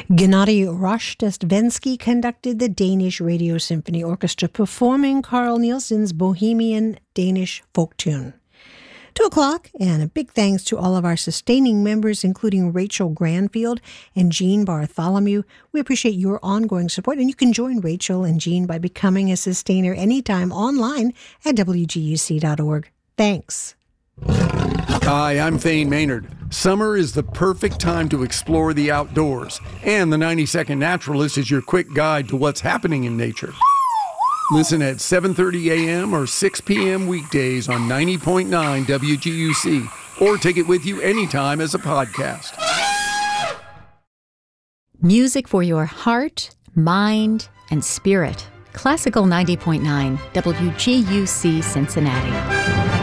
Gennady Rozhdestvensky conducted the Danish Radio Symphony Orchestra performing Carl Nielsen's Bohemian Danish folk tune. 2 o'clock, and a big thanks to all of our sustaining members, including Rachel Granfield and Jean Bartholomew. We appreciate your ongoing support, and you can join Rachel and Jean by becoming a sustainer anytime online at wguc.org. Thanks. Hi, I'm Thane Maynard. Summer is the perfect time to explore the outdoors, and the 90-Second Naturalist is your quick guide to what's happening in nature. Listen at 7:30 a.m. or 6 p.m. weekdays on 90.9 WGUC, or take it with you anytime as a podcast. Music for your heart, mind, and spirit. Classical 90.9 WGUC Cincinnati.